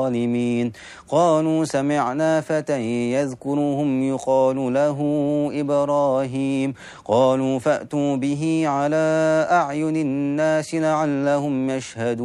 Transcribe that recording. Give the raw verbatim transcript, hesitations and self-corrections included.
الظالمين. قالوا سمعنا فتى يذكرهم يقال له إبراهيم. قالوا فأتوا به على أعين الناس لعلهم يشهدون.